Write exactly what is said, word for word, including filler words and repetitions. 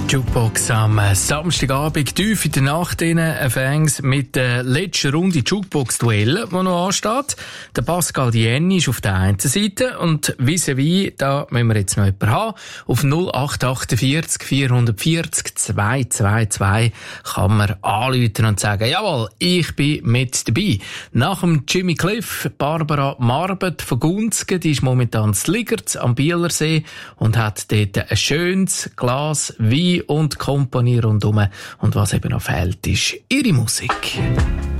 Jukebox am Samstagabend, tief in der Nacht innen, Fans mit der letzten Runde Jukebox-Duell, die noch ansteht. Der Pascal Dienni ist auf der einen Seite und vis-à-vis, da müssen wir jetzt noch jemanden haben. Auf null acht vier acht vier vier vier zwei zwei zwei kann man anrufen und sagen, jawohl, ich bin mit dabei. Nach dem Jimmy Cliff, Barbara Marbet von Gunzgen, die ist momentan in Ligerz am Bielersee und hat dort ein schönes Glas Wein und Kompanie rundum. Und was eben noch fehlt, ist ihre Musik.